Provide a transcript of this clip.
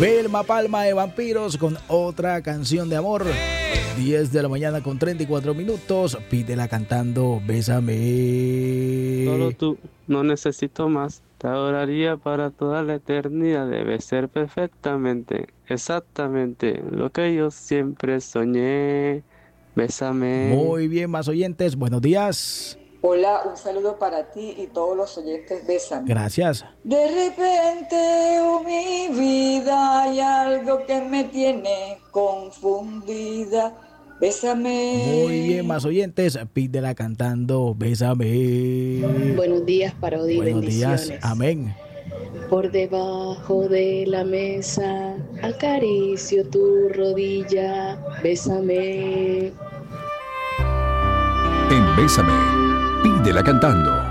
Belma Palma de Vampiros con otra canción de amor. 10 de la mañana con 34 minutos. Pídela cantando Bésame. Solo tú, no necesito más. Te adoraría para toda la eternidad. Debe ser perfectamente, exactamente lo que yo siempre soñé. Bésame. Muy bien, más oyentes. Buenos días. Hola, un saludo para ti y todos los oyentes. Bésame. Gracias. De repente, mi vida, hay algo que me tiene confundida. Bésame. Muy bien, más oyentes. Pídela cantando Bésame. Buenos días, Parodi. Buenos bendiciones. días. Amén. Por debajo de la mesa, acaricio tu rodilla. Bésame. En Bésame, pídela cantando.